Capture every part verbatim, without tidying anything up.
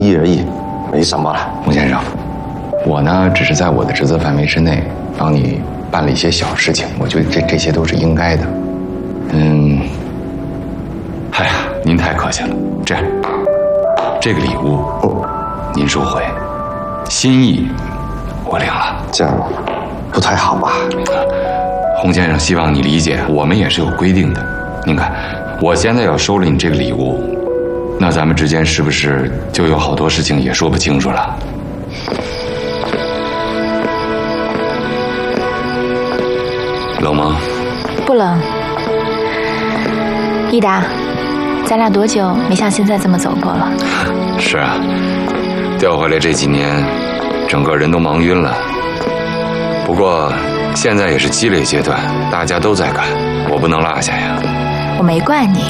一而已，没什么了。 洪先生，我呢只是在我的职责范围之内帮你办了一些小事情，我觉得这这些都是应该的。嗯，哎呀，您太客气了。这样，这个礼物，哦，您收回，心意我领了。 这样不太好吧？ 洪先生，希望你理解，我们也是有规定的。您看，我现在要收了你这个礼物，那咱们之间是不是就有好多事情也说不清楚了？冷吗？ 不冷。益达，咱俩多久没像现在这么走过了？ 是啊，调回来这几年，整个人都忙晕了。不过现在也是积累阶段，大家都在干，我不能落下呀。 我没怪你。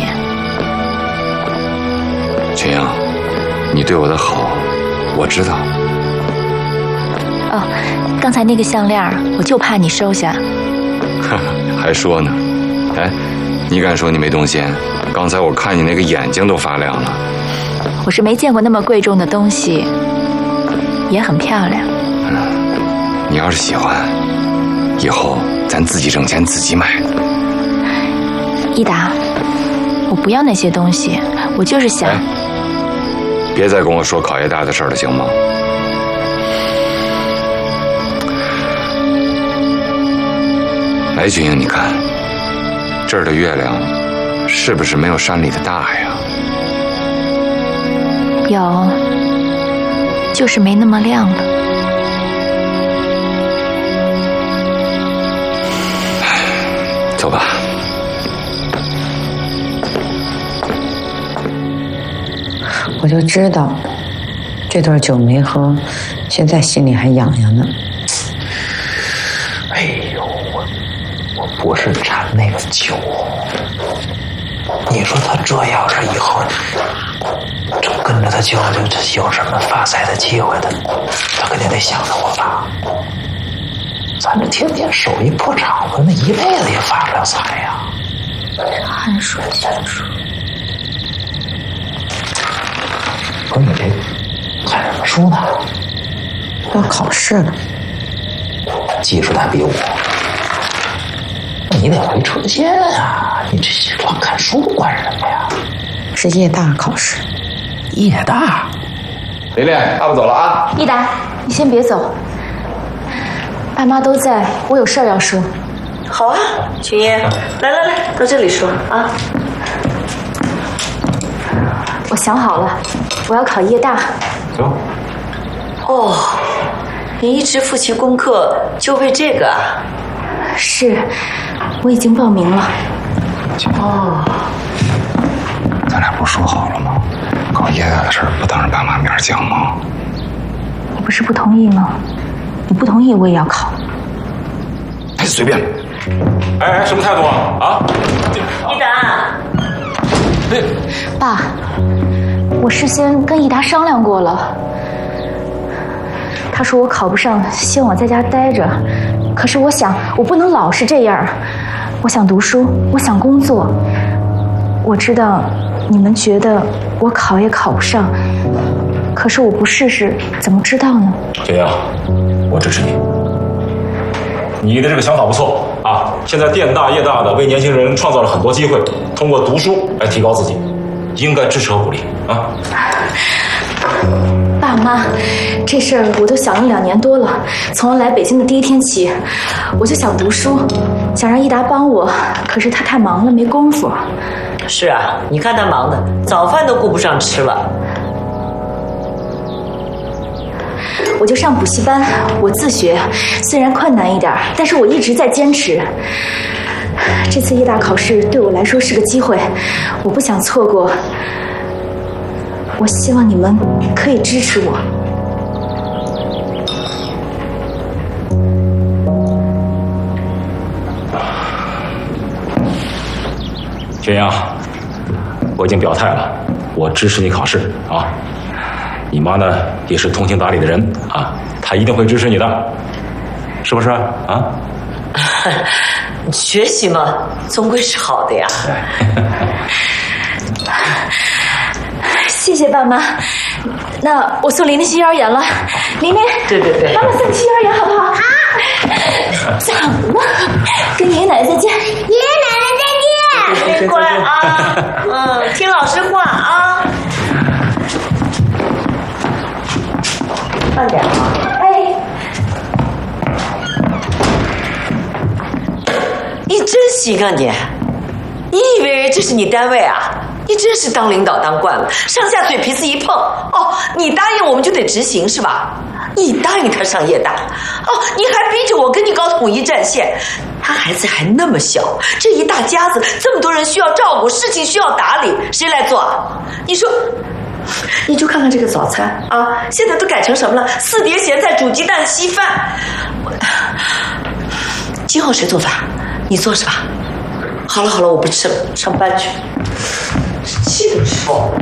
群英，你对我的好，我知道。 哦，刚才那个项链，我就怕你收下。 还说呢？哎，你敢说你没动心？刚才我看你那个眼睛都发亮了。 我是没见过那么贵重的东西，也很漂亮。 嗯，你要是喜欢，以后咱自己挣钱自己买。 益达，我不要那些东西，我就是想。 哎，别再跟我说考业大的事了，行吗？哎，君英，你看这儿的月亮是不是没有山里的大呀？ 有，就是没那么亮了。 走吧。 我就知道，这段酒没喝，现在心里还痒痒呢。 哎呦，我我不是馋那个酒。你说他这要是以后就跟着他舅舅，这有什么发财的机会的？他肯定得想着我吧。咱这天天手艺破厂子，那一辈子也发不了财呀。 还说清楚。 可你这看什么书呢？ 要考试了。 技术他比我，那你得会车间啊！你这光看书管什么呀？ 是夜大考试。 夜大。 琳琳，爸爸走了啊！ 益达，你先别走，爸妈都在，我有事儿要说。 好啊，群英，来来来，到这里说啊。 我想好了，我要考夜大。 走。 哦，你一直复习功课就为这个啊？ 是，我已经报名了。 哦， 咱俩不是说好了吗？搞夜大的事儿不当着爸妈面讲吗？ 你不是不同意吗？你不同意我也要考。 哎，随便。 哎哎，什么态度啊？啊！ 益达。 那爸，我事先跟益达商量过了。他说我考不上，希望我在家待着。可是我想，我不能老是这样。我想读书，我想工作。我知道你们觉得我考也考不上，可是我不试试怎么知道呢？ 群英，我支持你。你的这个想法不错啊！现在店大业大的，为年轻人创造了很多机会，通过读书来提高自己，应该支持和鼓励啊！ 爸妈，这事儿我都想了两年多了。从来北京的第一天起，我就想读书，想让益达帮我，可是他太忙了，没工夫。 是啊，你看他忙的，早饭都顾不上吃了。 我就上补习班，我自学，虽然困难一点，但是我一直在坚持。这次夜大考试对我来说是个机会，我不想错过。我希望你们可以支持我。 群英，我已经表态了，我支持你考试啊！你妈呢也是通情达理的人啊，她一定会支持你的，是不是啊？ 学习嘛，终归是好的呀。 谢谢爸妈。那我送琳琳去幼儿园了。琳琳， 对对对， 妈妈送你去幼儿园好不好？好。走了，跟爷爷奶奶再见。爷爷奶奶再见。 别乖啊，嗯，听老师话啊。慢点啊。 哎。 你真行啊你！你以为这是你单位啊？你真是当领导当惯了，上下嘴皮子一碰，哦，你答应我们就得执行是吧？你答应他上夜大，哦，你还逼着我跟你搞统一战线。他孩子还那么小，这一大家子，这么多人需要照顾，事情需要打理，谁来做啊？你说，你就看看这个早餐啊，现在都改成什么了？四碟咸菜、煮鸡蛋、稀饭。今后谁做饭？你做是吧？好了好了，我不吃了，上班去。气都吃饱了。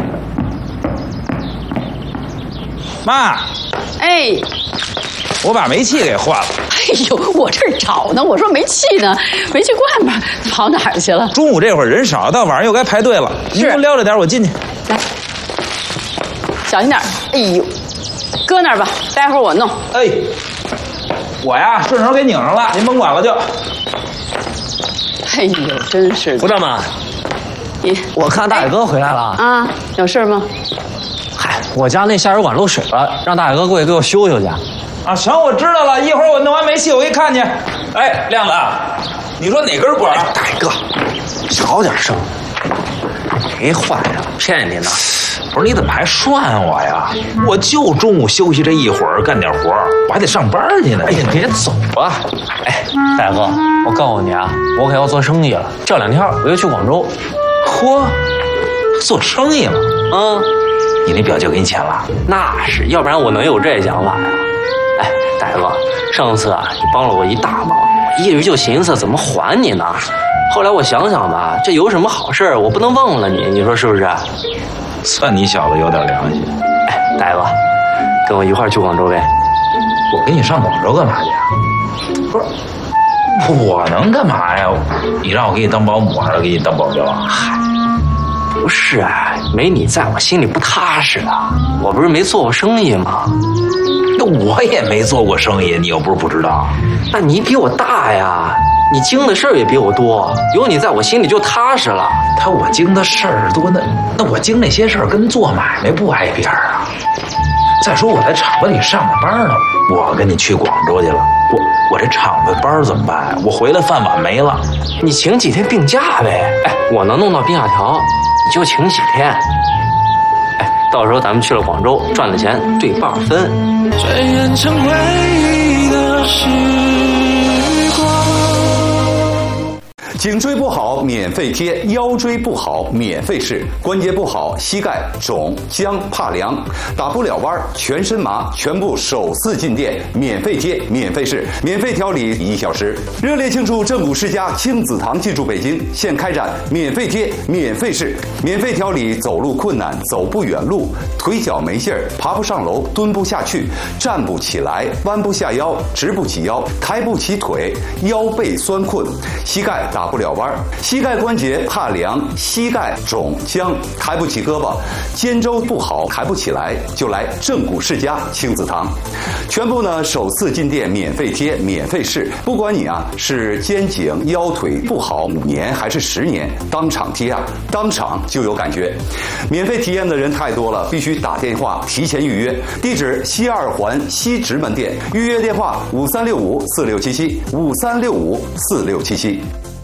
妈， 哎， 我把煤气给换了。 哎呦，我这儿找呢，我说煤气呢，煤气罐吧，跑哪儿去了？ 中午这会儿人少，到晚上又该排队了。你给我撩着点，我进去。 来，小心点。哎呦，搁那儿吧，待会儿我弄。 哎，我呀顺手给拧上了，您甭管了就。 哎呦，真是的。 胡大妈， 你我看大野哥回来了啊，有事吗？ 嗨，我家那下水管漏水了，让大野哥过去给我修修去。 啊，行，我知道了，一会儿我弄完煤气我给你看去。哎，亮子，你说哪根管？ 哎，大野哥，小点声。没坏呀，骗你呢。 不是你怎么还涮我呀？我就中午休息这一会儿干点活，我还得上班去呢。 哎呀，别走啊！哎，大哥，我告诉你啊，我可要做生意了。这两天我又去广州。 嚯，做生意了？ 嗯， 你那表舅给你钱了？ 那是，要不然我能有这想法呀？哎，大哥，上次啊，你帮了我一大忙，我一直就寻思怎么还你呢。后来我想想吧，这有什么好事我不能忘了你，你说是不是？ 算你小子有点良心。 哎，大哥，跟我一块儿去广州呗。 我跟你上广州干嘛去啊？不是，我能干嘛呀？你让我给你当保姆还是给你当保镖啊？ 嗨，不是啊，没你在我心里不踏实啊。我不是没做过生意吗？ 那我也没做过生意，你又不是不知道。 那你比我大呀，你经的事儿也比我多，有你在我心里就踏实了。 他我经的事儿多，那那我经那些事儿跟做买卖不挨边儿啊。再说我在厂子里上着班呢，我跟你去广州去了，我我这厂子班怎么办呀？我回来饭碗没了。 你请几天病假呗？哎，我能弄到病假条，你就请几天。哎，到时候咱们去了广州，赚的钱对半分。 转眼成回忆的时光。 颈椎不好免费贴，腰椎不好免费试，关节不好膝盖肿僵怕凉打不了弯全身麻，全部首次进店免费贴免费试免费调理一小时。热烈庆祝正骨世家亲子堂进驻北京，现开展免费贴免费试免费调理走路困难走不远路腿脚没劲儿爬不上楼蹲不下去站不起来弯不下腰直不起腰抬不起腿腰背酸困膝盖打不了弯，膝盖关节怕凉，膝盖肿僵，抬不起胳膊，肩周不好，抬不起来，就来正骨世家亲子堂。全部呢首次进店免费贴，免费试，不管你啊是肩颈腰腿不好五年还是十年，当场贴啊，当场就有感觉。免费体验的人太多了，必须打电话提前预约。地址西二环西直门店，预约电话五三六五四六七七五三六五四六七七。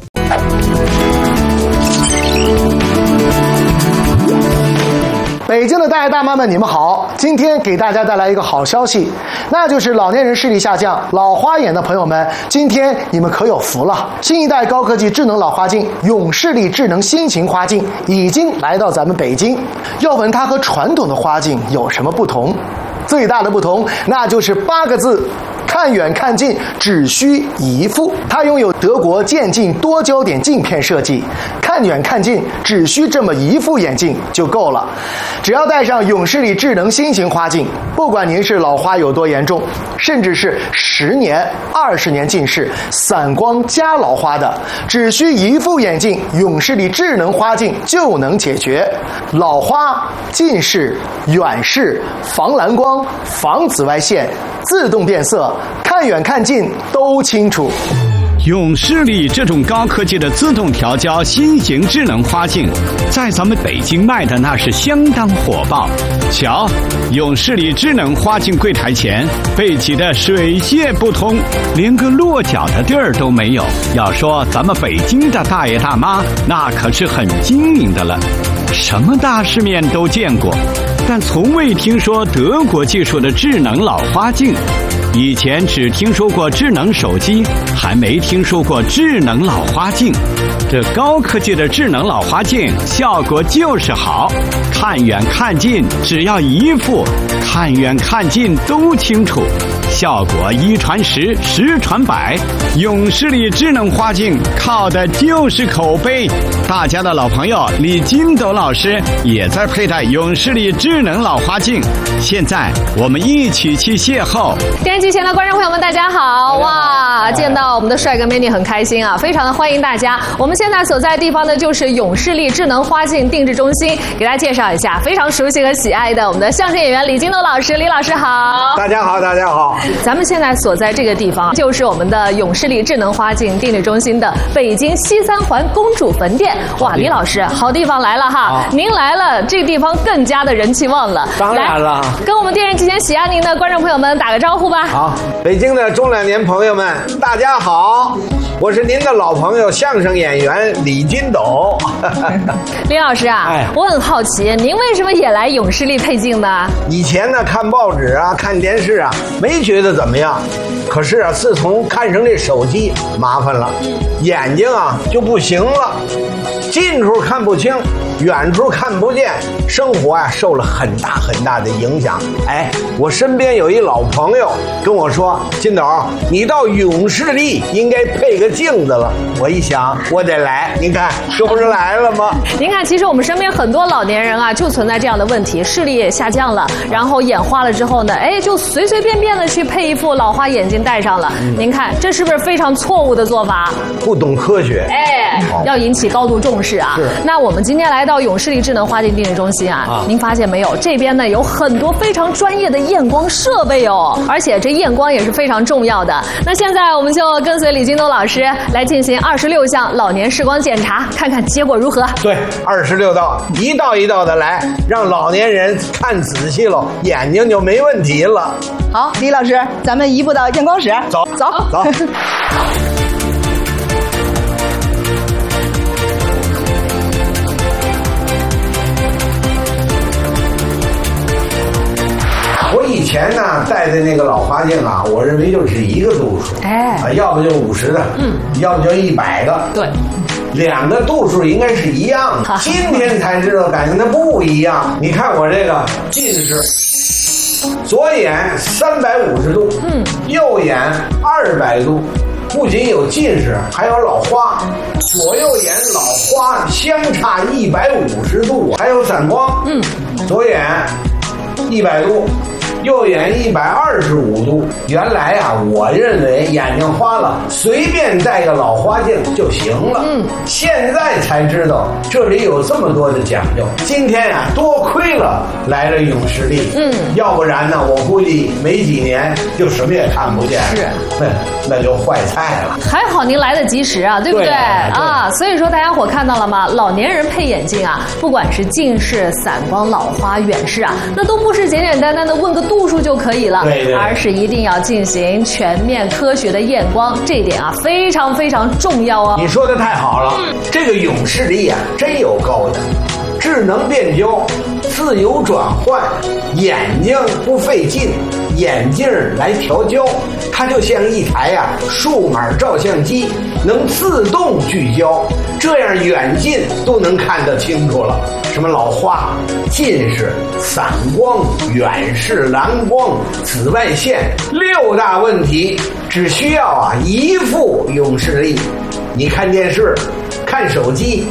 北京的大爷大妈们，你们好！今天给大家带来一个好消息，那就是老年人视力下降、老花眼的朋友们，今天你们可有福了！新一代高科技智能老花镜——永视力智能新型花镜已经来到咱们北京。要问它和传统的花镜有什么不同？最大的不同，那就是八个字。看远看近只需一副，它拥有德国渐进多焦点镜片设计，看看远看近只需这么一副眼镜就够了。只要戴上永视力智能新型花镜，不管您是老花有多严重，甚至是十年、二十年近视、散光加老花的，只需一副眼镜永视力智能花镜就能解决。老花、近视、远视、防蓝光、防紫外线、自动变色，看远看近都清楚。 永视力这种高科技的自动调焦新型智能花镜，在咱们北京卖的那是相当火爆。瞧，永视力智能花镜柜台前被挤得水泄不通，连个落脚的地儿都没有。要说咱们北京的大爷大妈，那可是很精明的了，什么大世面都见过，但从未听说德国技术的智能老花镜。以前只听说过智能手机，还没听说过智能老花镜。这高科技的智能老花镜效果就是好，看远看近只要一副，看远看近都清楚，效果一传十，十传百。永视力智能花镜靠的就是口碑。大家的老朋友李金斗老师也在佩戴永视力智能老花镜，现在我们一起去邂逅。 电视机前的观众朋友们，大家好！哇，见到我们的帅哥美女很开心啊，非常的欢迎大家。我们现在所在的地方呢，就是永视力智能花镜定制中心，给大家介绍一下，非常熟悉和喜爱的我们的相声演员李金斗老师，李老师好。 大家好，大家好。 咱们现在所在这个地方，就是我们的永视力智能花镜定制中心的北京西三环公主坟店。哇，李老师，好地方来了哈！您来了，这个地方更加的人气旺了。 当然了， 跟我们电视机前喜爱您的观众朋友们打个招呼吧。 好，北京的中老年朋友们，大家好，我是您的老朋友相声演员李金斗。 李老师啊，哎、我很好奇，您为什么也来永视力配镜呢？ 以前呢，看报纸啊，看电视啊，没觉得怎么样。可是啊，自从看上这手机，麻烦了，眼睛啊就不行了，近处看不清，远处看不见，生活啊受了很大很大的影响。哎，我身边有一老朋友跟我说：“金斗，你到永视力应该配个镜子了。”我一想，我得来，您看这不是来了吗？ 您看，其实我们身边很多老年人啊，就存在这样的问题，视力也下降了，然后眼花了之后呢，哎，就随随便便的去配一副老花眼镜戴上了。嗯、您看，这是不是非常错误的做法？ 不懂科学， 哎，要引起高度重视啊。是。那我们今天来到永视力智能花镜定制中心啊，啊您发现没有？这边呢有很多非常专业的验光设备哦，而且这验光也是非常重要的。那现在我们就跟随李金斗老师来进行二十六项老年视光检查，看看结果如何。 对，二十六道，一道一道的来，让老年人看仔细了，眼睛就没问题了。 好，李老师，咱们移步到验光室， 走走走。我以前呢戴的那个老花镜啊，我认为就只一个度数，哎，啊，要不就五十的，嗯，要不就一百个， 对， 两个度数应该是一样的。今天才知道，感觉它不一样。你看我这个近视，左眼三百五十度，嗯，右眼二百度，不仅有近视，还有老花。左右眼老花相差一百五十度，还有散光，嗯，左眼一百度。右眼一百二十五度，原来啊，我认为眼睛花了，随便戴个老花镜就行了。嗯，现在才知道这里有这么多的讲究。今天啊，多亏了来了永视力。嗯，要不然呢，我估计没几年就什么也看不见。是，那那就坏菜了。 还好您来得及时啊，对不对？对啊，所以说大家伙看到了吗？老年人配眼镜啊，不管是近视、散光、老花、远视啊，那都不是简简单单的问个度数就可以了，对对，而是一定要进行全面科学的验光，这一点啊非常非常重要哦。 你说的太好了，嗯、这个永视力啊真有够的，智能变焦，自由转换，眼睛不费劲，眼镜来调焦，它就像一台呀、啊、数码照相机，能自动聚焦，这样远近都能看得清楚了。什么老花、近视、散光、远视、蓝光、紫外线，六大问题只需要啊一副永视力。你看电视、看手机、开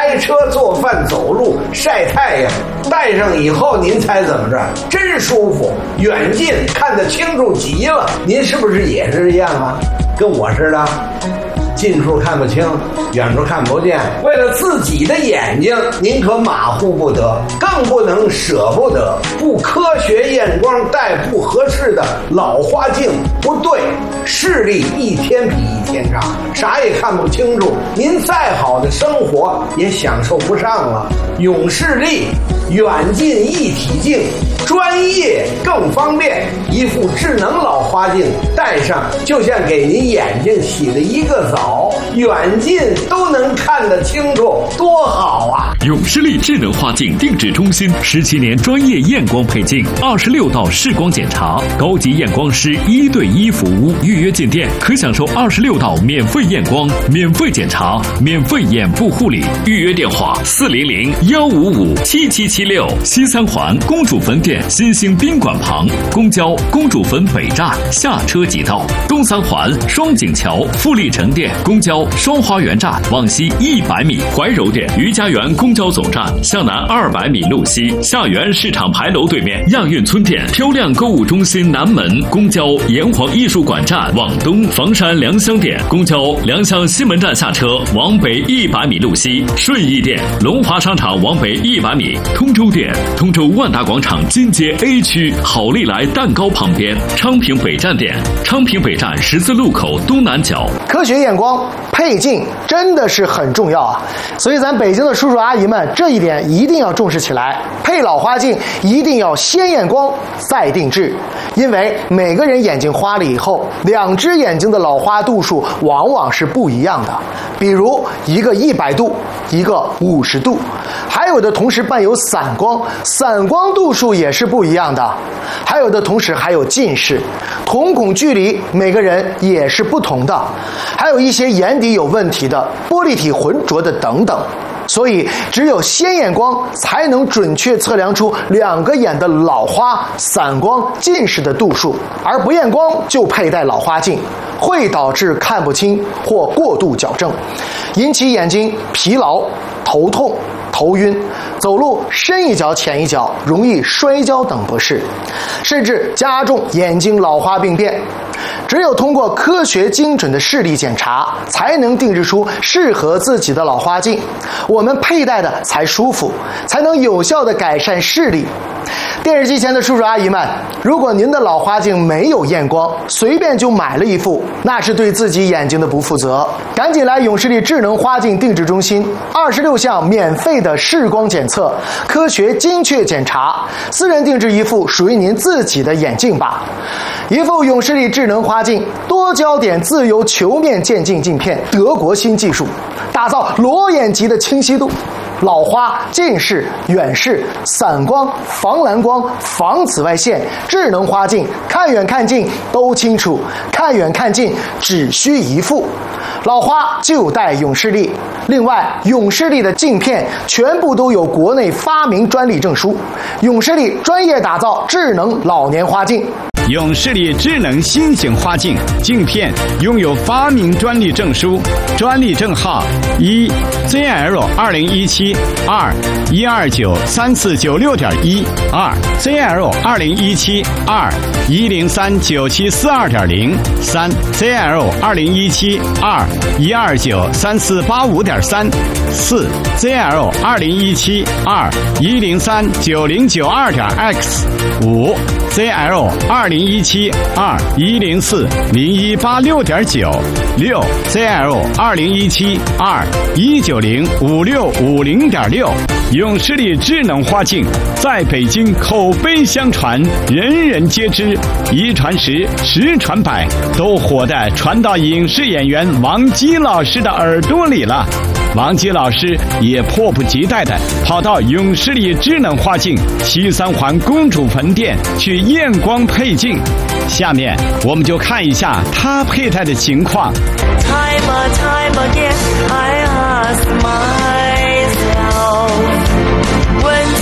开车、做饭、走路、晒太阳，戴上以后您猜怎么着？真舒服，远近看得清楚极了。您是不是也是一样啊？跟我似的。近处看不清，远处看不见。为了自己的眼睛，您可马虎不得，更不能舍不得。不科学验光戴不合适的老花镜，不对，视力一天比一天差，啥也看不清楚。您再好的生活也享受不上了。永视力远近一体镜，专业更方便。一副智能老花镜戴上，就像给您眼睛洗了一个澡，远近都能看得清楚，多好啊！ 永视力智能花镜定制中心十七年专业验光配镜，二十六道视光检查，高级验光师一对一服务。预约进店可享受二十六道免费验光、免费检查、免费眼部护理。预约电话：四零零幺五五七七七六。西三环公主坟店新兴宾馆旁，公交公主坟北站下车即到。东三环双井桥富力城店公交双花园站往西一百米。怀柔店余家园公交总站向南二百米路西。下园市场牌楼对面亚运村店漂亮购物中心南门公交炎黄艺术馆站往东。房山良乡店公交良乡西门站下车往北一百米路西。顺义店龙华商场往北一百米。通州店通州万达广场金街 A 区好利来蛋糕旁边。昌平北站店昌平北站十字路口东南角。 科学验光配镜真的是很重要啊，所以咱北京的叔叔阿姨们这一点一定要重视起来。配老花镜一定要先验光再定制，因为每个人眼睛花了以后，两只眼睛的老花度数往往是不一样的。比如一个一百度，一个五十度，还有的同时伴有散光，散光度数也是不一样的。还有的同时还有近视，瞳孔距离每个人也是不同的，还有一些眼底有问题的、玻璃体浑浊的等等。所以只有先验光才能准确测量出两个眼的老花、散光、近视的度数，而不验光就佩戴老花镜，会导致看不清或过度矫正，引起眼睛疲劳、头痛、头晕，走路深一脚浅一脚，容易摔跤等不适，甚至加重眼睛老花病变。只有通过科学精准的视力检查，才能定制出适合自己的老花镜，我们佩戴的才舒服，才能有效地改善视力。电视机前的叔叔阿姨们，如果您的老花镜没有验光，随便就买了一副，那是对自己眼睛的不负责。赶紧来永视力智能花镜定制中心，二十六项免费的视光检测，科学精确检查，私人定制一副属于您自己的眼镜吧。一副永视力智能花镜，多焦点自由球面渐进镜片，德国新技术，打造裸眼级的清晰度。老花、近视、远视、散光、防蓝光、防紫外线，智能花镜，看远看近都清楚，看远看近只需一副。老花就戴永视力。另外，永视力的镜片全部都有国内发明专利证书，永视力专业打造智能老年花镜。 永视力智能新型花镜镜片拥有发明专利证书，专利证号一 Z L 二零一七二一二九三四九六点一二 Z L 二零一七二一零三九七四二点零三 Z L 二零一七二一二九三四八五点三四 Z L 二零一七二一零三九零九二点 X 五 Z L 二零一七二一零四零一八六点九六 Z L 二零一七二一九零五六五零点六。永视力智能花镜在北京口碑相传，人人皆知，一传十，十传百，都火的传到影视演员王姬老师的耳朵里了。王姬老师也迫不及待地跑到永视力智能花镜西三环公主坟店去验光配镜。下面我们就看一下他佩戴的情况。 Time and time again, I ask myself, 问自己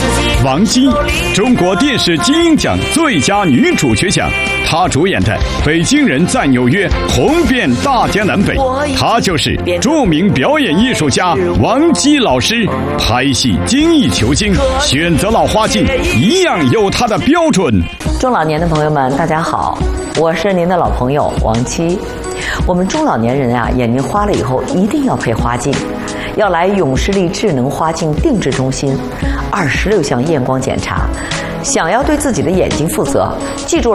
王姬，中国电视金鹰奖最佳女主角奖。她主演的《北京人在纽约》红遍大江南北。她就是著名表演艺术家王姬老师。拍戏精益求精，选择老花镜一样有她的标准。 中老年的朋友们，大家好，我是您的老朋友王姬。我们中老年人啊，眼睛花了以后一定要配花镜，要来永视力智能花镜定制中心，二十六项验光检查。想要对自己的眼睛负责，记住